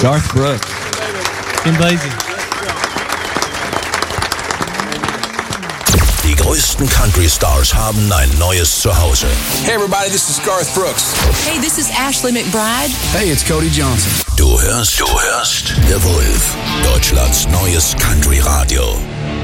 Garth Brooks. Kim Basie. Die größten Country Stars haben ein neues Zuhause. Hey everybody, this is Garth Brooks. Hey, this is Ashley McBryde. Hey, it's Cody Johnson. Du hörst The Wolf, Deutschlands neues Country Radio.